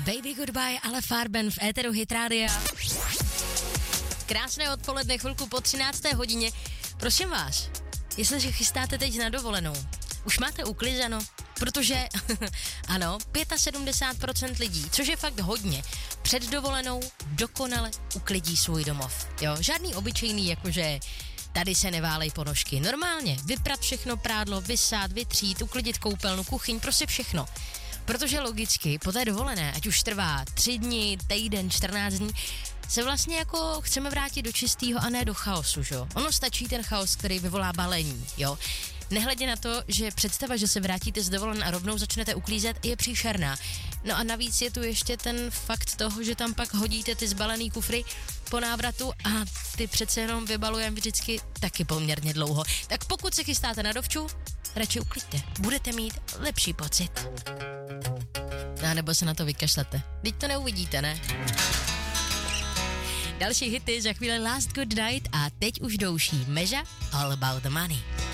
Baby Goodbye, ale Farben v éteru Hit Rádia. Krásné odpoledne, chvilku po 13. hodině. Prosím vás, jestliže chystáte teď na dovolenou, už máte uklizeno? Protože, ano, 75% lidí, což je fakt hodně, před dovolenou dokonale uklidí svůj domov. Jo, žádný obyčejný, jakože tady se neválej ponožky. Normálně, vyprat všechno prádlo, vysát, vytřít, uklidit koupelnu, kuchyň, prostě všechno. Protože logicky po té dovolené, ať už trvá 3 dny, týden, 14 dní, se vlastně jako chceme vrátit do čistého a ne do chaosu, jo. Ono stačí ten chaos, který vyvolá balení, jo. Nehledě na to, že představa, že se vrátíte z dovolené a rovnou začnete uklízet, je příšerná. No a navíc je tu ještě ten fakt toho, že tam pak hodíte ty zbalený kufry po návratu a ty přece jenom vybalujeme vždycky taky poměrně dlouho. Tak pokud se chystáte na dovču, radši uklidte. Budete mít lepší pocit. A nebo se na to vykašlete. Teď to neuvidíte, ne? Další hity za chvíli Last Good Night a teď už douší Meža All About the Money.